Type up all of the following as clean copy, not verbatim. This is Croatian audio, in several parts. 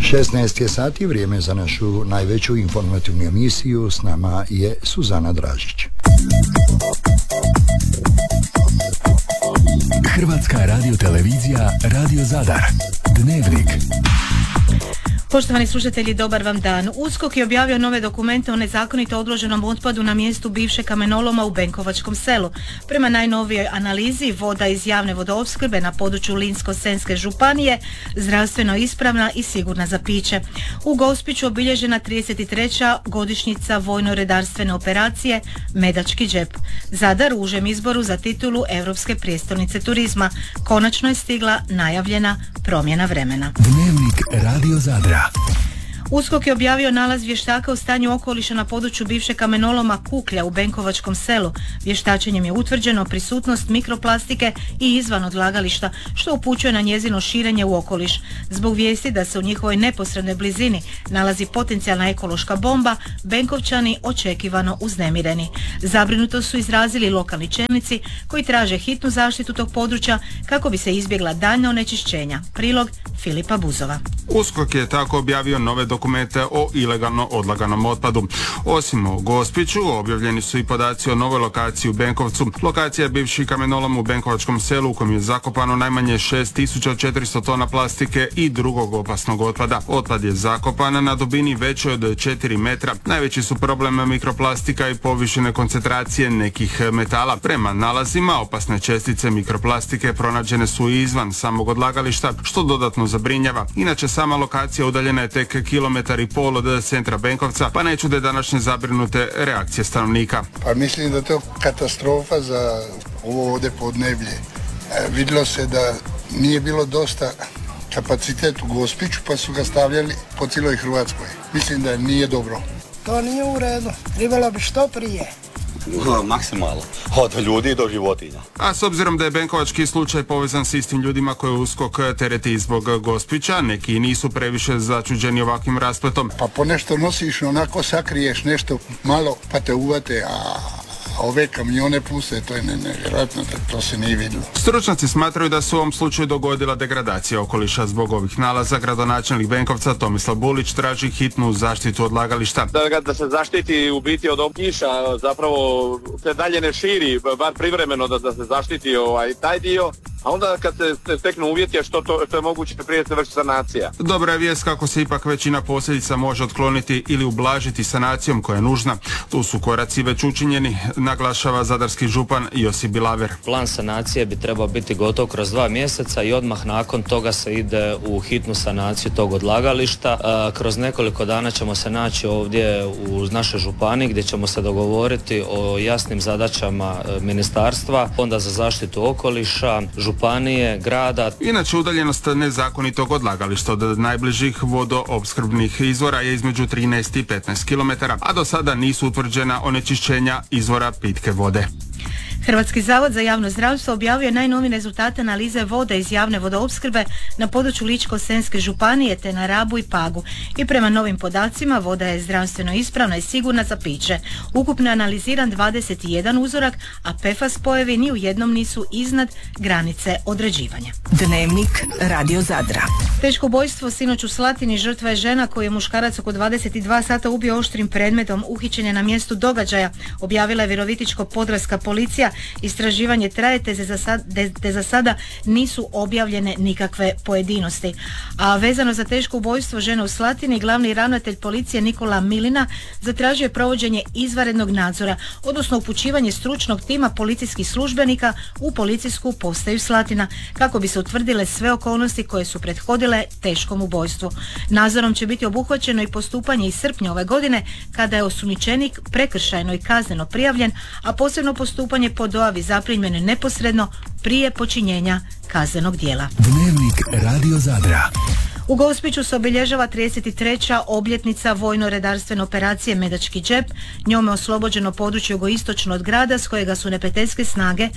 16 je sati, vrijeme za našu najveću informativnu emisiju. S nama je Suzana Dražić. Hrvatska radiotelevizija, Radio Zadar. Dnevnik. Poštovani slušatelji, dobar vam dan. USKOK je objavio nove dokumente o nezakonito odloženom otpadu na mjestu bivše kamenoloma u Benkovačkom selu. Prema najnovijoj analizi, voda iz javne vodoopskrbe na području Ličko-senjske županije zdravstveno ispravna i sigurna za piće. U Gospiću obilježena 33. godišnjica vojno-redarstvene operacije Medački džep. Zadar u užem izboru za titulu Europske prijestolnice turizma. Konačno je stigla najavljena promjena vremena. Dnevnik Radio Zadra. USKOK je objavio nalaz vještaka o stanju okoliša na području bivše kamenoloma Kuklja u Benkovačkom selu. Vještačenjem je utvrđeno prisutnost mikroplastike i izvan odlagališta, što upućuje na njezino širenje u okoliš. Zbog vijesti da se u njihovoj neposrednoj blizini nalazi potencijalna ekološka bomba, Benkovčani očekivano uznemireni. Zabrinuto su izrazili lokalni čelnici koji traže hitnu zaštitu tog područja kako bi se izbjegla daljnja onečišćenja. Prilog Filipa Buzova. USKOK je tako objavio nove dokumente o ilegalno odlaganom otpadu. Osim o Gospiću, objavljeni su i podaci o novoj lokaciji u Benkovcu. Lokacija je bivši kamenolom u Benkovačkom selu u kojem je zakopano najmanje 6400 tona plastike i drugog opasnog otpada. Otpad je zakopan na dubini većoj od 4 metra. Najveći su problem mikroplastika i povišene koncentracije nekih metala. Prema nalazima, opasne čestice mikroplastike pronađene su i izvan samog odlagališta, što dodatno zabrinjava. Inače, sama lokacija udaljena je tek 1,5 km od centra Benkovca, pa ne čude današnje zabrinute reakcije stanovnika. Pa mislim da je to katastrofa za ovo ovdje podneblje. Vidjelo se da nije bilo dosta kapacitet u Gospiću, pa su ga stavljali po cijeloj Hrvatskoj. Mislim da nije dobro. To nije u redu. Trebalo bi što prije. Maksimalno. Od ljudi do životinja. A s obzirom da je benkovački slučaj povezan s istim ljudima koje USKOK tereti zbog Gospića, neki nisu previše začuđeni ovakvim raspletom. Pa po nešto nosiš, onako sakriješ nešto malo, pa te uvate, a ove kamione puste, to je nevjerojatno, to se nije vidjelo. Stručnjaci smatraju da se u ovom slučaju dogodila degradacija okoliša. Zbog ovih nalaza gradonačelnik Benkovca Tomislav Bulić traži hitnu zaštitu odlagališta. Da se zaštiti u biti od kiša, zapravo se dalje ne širi, bar privremeno da se zaštiti taj dio. A onda kad se steknu uvjeti, što je moguće prije se vrši sanacija. Dobra je vijest kako se ipak većina posljedica može otkloniti ili ublažiti sanacijom koja je nužna. Tu su koraci već učinjeni, naglašava zadarski župan Josip Bilaver. Plan sanacije bi trebao biti gotov kroz 2 mjeseca i odmah nakon toga se ide u hitnu sanaciju tog odlagališta. Kroz nekoliko dana ćemo se naći ovdje u našoj županiji gdje ćemo se dogovoriti o jasnim zadaćama ministarstva, Fonda za zaštitu okoliša, županije, grada. Inače, udaljenost nezakonitog odlagališta od najbližih vodoopskrbnih izvora je između 13 i 15 km, a do sada nisu utvrđena onečišćenja izvora pitke vode. Hrvatski zavod za javno zdravstvo objavio najnovije rezultate analize vode iz javne vodoopskrbe na području Ličko-senjske županije te na Rabu i Pagu. I prema novim podacima voda je zdravstveno ispravna i sigurna za piće. Ukupno je analiziran 21 uzorak, a PFAS spojevi ni u jednom nisu iznad granice određivanja. Dnevnik Radio Zadra. Teško ubojstvo sinoć u Slatini. Žrtva je žena koju je muškarac oko 22 sata ubio oštrim predmetom. Uhićen je na mjestu događaja, objavila je Virovitičko-podravska policija. Istraživanje traje te za sada nisu objavljene nikakve pojedinosti. A vezano za teško ubojstvo žene u Slatini, glavni ravnatelj policije Nikola Milina zatražio je provođenje izvanrednog nadzora, odnosno upućivanje stručnog tima policijskih službenika u policijsku postaju Slatina, kako bi se utvrdile sve okolnosti koje su prethodile teškom ubojstvu. Nadzorom će biti obuhvaćeno i postupanje iz srpnja ove godine, kada je osumnjičenik prekršajno i kazneno prijavljen, a posebno postupanje po dojavi zaprimljene neposredno prije počinjenja kaznenog djela. Dnevnik Radio Zadra. U Gospiću se obilježava 33. obljetnica vojno-redarstvene operacije Medački džep. Njome oslobođeno područje jugoistočno od grada s kojega su neprijateljske snage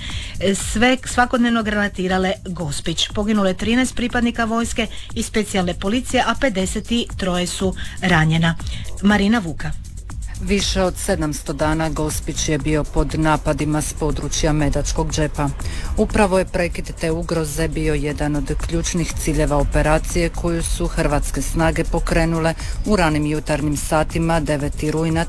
svakodnevno granatirale Gospić. Poginulo je 13 pripadnika vojske i specijalne policije, a 53 su ranjena. Marina Vuka. Više od 700 dana Gospić je bio pod napadima s područja Medačkog džepa. Upravo je prekid te ugroze bio jedan od ključnih ciljeva operacije koju su hrvatske snage pokrenule u ranim jutarnjim satima 9. rujna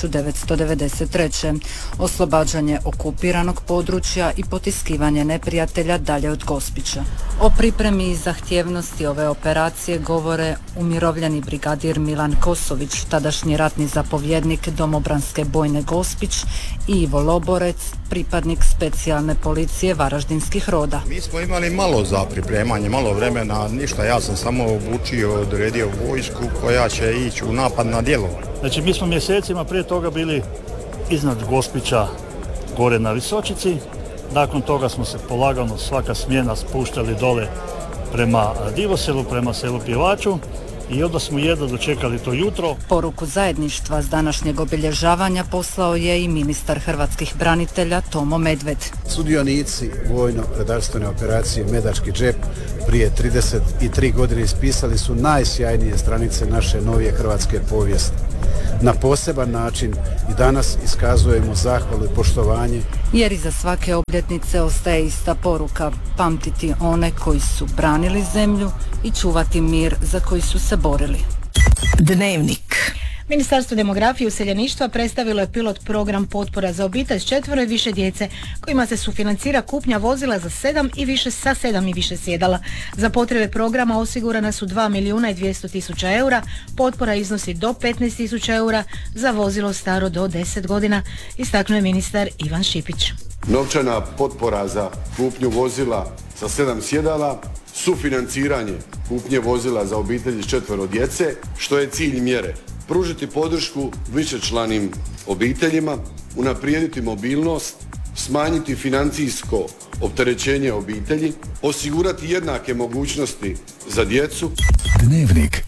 1993. Oslobađanje okupiranog područja i potiskivanje neprijatelja dalje od Gospića. O pripremi i zahtjevnosti ove operacije govore umirovljeni brigadir Milan Kosović, tadašnji ratni zapovjednik Domobranske bojne Gospić, i Ivo Loborec, pripadnik specijalne policije Varaždinskih roda. Mi smo imali malo za pripremanje, malo vremena, ništa, ja sam samo obučio, odredio vojsku koja će ići u napad na djelovanje. Znači mi smo mjesecima prije toga bili iznad Gospića, gore na Visočici, nakon toga smo se polagano svaka smjena spuštali dole prema Divoselu, prema selu Pjevaču, i onda smo jedva dočekali to jutro. Poruku zajedništva s današnjeg obilježavanja poslao je i ministar hrvatskih branitelja Tomo Medved. Sudionici vojno-redarstvene operacije Medački džep prije 33 godine ispisali su najsjajnije stranice naše novije hrvatske povijesti. Na poseban način i danas iskazujemo zahvalu i poštovanje. Jer iza svake obljetnice ostaje ista poruka: pamtiti one koji su branili zemlju i čuvati mir za koji su se borili. Dnevnik. Ministarstvo demografije i useljeništva predstavilo je pilot program potpora za obitelj s 4 i više djece, kojima se sufinancira kupnja vozila za 7 i više sjedala. Za potrebe programa osigurana su 2.200.000 eura, potpora iznosi do 15.000 eura za vozilo staro do 10 godina, istaknuo je ministar Ivan Šipić. Novčana potpora za kupnju vozila sa 7 sjedala, sufinanciranje kupnje vozila za obitelji s 4 djece, što je cilj mjere. Pružiti podršku višečlanim obiteljima, unaprijediti mobilnost, smanjiti financijsko opterećenje obitelji, osigurati jednake mogućnosti za djecu. Dnevnik.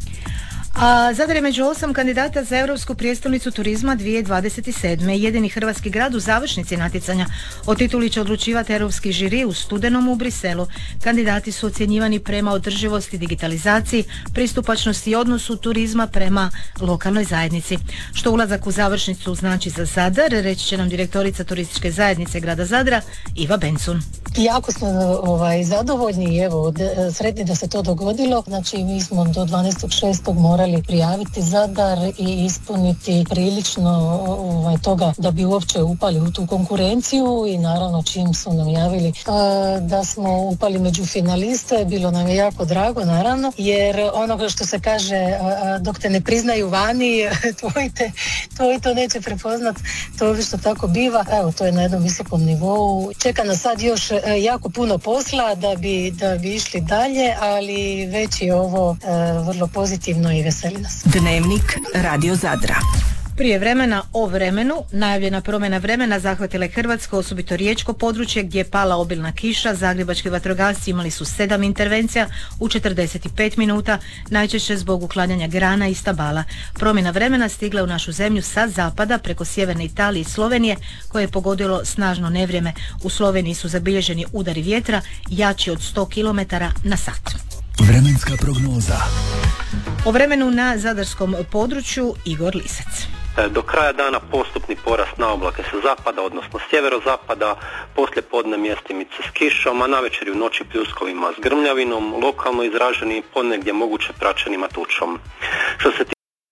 A Zadar je među 8 kandidata za Europsku prijestolnicu turizma 2027. Jedini hrvatski grad u završnici natjecanja. O tituli će odlučivati europski žiri u studenom u Briselu. Kandidati su ocjenjivani prema održivosti, digitalizaciji, pristupačnosti i odnosu turizma prema lokalnoj zajednici. Što ulazak u završnicu znači za Zadar, reći će nam direktorica turističke zajednice grada Zadra, Iva Bencun. Jako smo zadovoljni i evo, sretni da se to dogodilo. Znači mi smo do 12.6. morali prijaviti Zadar i ispuniti prilično toga da bi uopće upali u tu konkurenciju, i naravno čim su nam javili da smo upali među finaliste, bilo nam je jako drago, naravno, jer onoga što se kaže, dok te ne priznaju vani, tvoj to neće prepoznat, to što tako biva. Evo, to je na jednom visokom nivou. Čeka nas sad još jako puno posla da bi išli dalje, ali već je ovo vrlo pozitivno i veseli nas. Dnevnik Radio Zadra. Prije vremena o vremenu, najavljena promjena vremena zahvatila je Hrvatsko, osobito riječko područje gdje je pala obilna kiša. Zagrebački vatrogasci imali su 7 intervencija u 45 minuta, najčešće zbog uklanjanja grana i stabala. Promjena vremena stigla u našu zemlju sa zapada preko sjeverne Italije i Slovenije, koje je pogodilo snažno nevrijeme. U Sloveniji su zabilježeni udari vjetra jači od 100 km na sat. Vremenska prognoza. O vremenu na zadarskom području Igor Lisac. Do kraja dana postupni porast na oblake sa zapada, odnosno sjeverozapada, poslije podne mjestimice s kišom, a navečer i u noći pljuskovima s grmljavinom, lokalno izraženi, ponegdje moguće praćenima tučom. Što se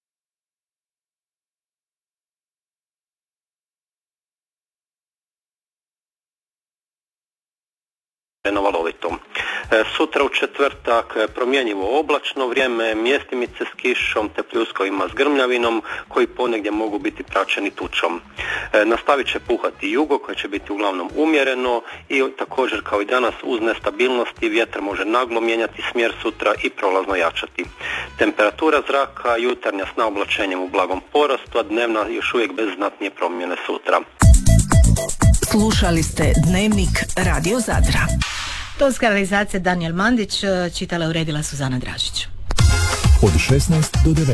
valovito. Sutra u četvrtak promjenjivo oblačno vrijeme, mjestimice s kišom te pljuskovima s grmljavinom koji ponegdje mogu biti praćeni tučom. Nastavit će puhati jugo koje će biti uglavnom umjereno i također kao i danas uz nestabilnosti vjetar može naglo mijenjati smjer sutra i prolazno jačati. Temperatura zraka jutarnja s naoblačenjem u blagom porastu, a dnevna još uvijek bez znatnije promjene sutra. Slušali ste Dnevnik Radio Zadra. Tonska realizacija Daniel Mandić, čitala i uredila Suzana Dražić. Od 16 do 19.